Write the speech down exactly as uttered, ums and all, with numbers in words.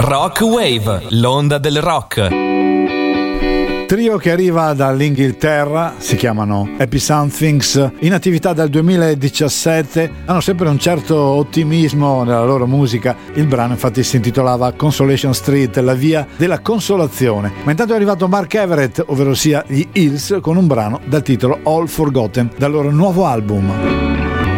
Rock Wave, l'onda del rock. Trio che arriva dall'Inghilterra, si chiamano Happy Somethings, in attività dal duemiladiciassette, hanno sempre un certo ottimismo nella loro musica. Il brano infatti si intitolava Consolation Street, la via della consolazione. Ma intanto è arrivato Mark Everett, ovvero sia gli Hills, con un brano dal titolo All Forgotten, dal loro nuovo album.